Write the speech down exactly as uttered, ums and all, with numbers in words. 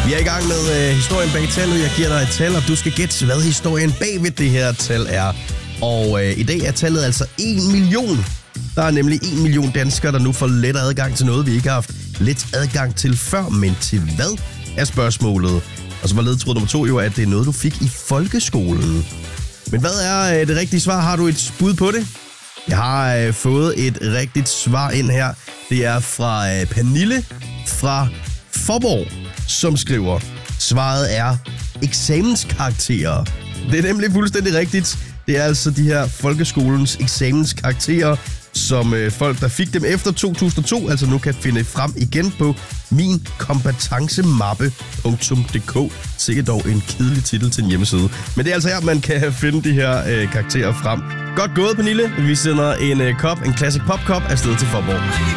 Vi er i gang med øh, historien bag tallet. Jeg giver dig et tal, og du skal gætte, hvad historien bag ved det her tal er. Og øh, i dag er tallet altså en million. Der er nemlig en million danskere, der nu får let adgang til noget, vi ikke har haft let adgang til før. Men til hvad er spørgsmålet? Og så var ledetråd nummer to jo, at det er noget, du fik i folkeskolen. Men hvad er øh, det rigtige svar? Har du et bud på det? Jeg har øh, fået et rigtigt svar ind her. Det er fra øh, Pernille fra Forborg, som skriver, svaret er eksamenskarakterer. Det er nemlig fuldstændig rigtigt. Det er altså de her folkeskolens eksamenskarakterer, som øh, folk, der fik dem efter to tusind og to, altså nu kan finde frem igen på min kompetencemappe punktum d k. Sikkert dog en kedelig titel til en hjemmeside. Men det er altså her, man kan finde de her øh, karakterer frem. Godt gået, Pernille. Vi sender en øh, kop, en classic pop-kop afsted til Forborg.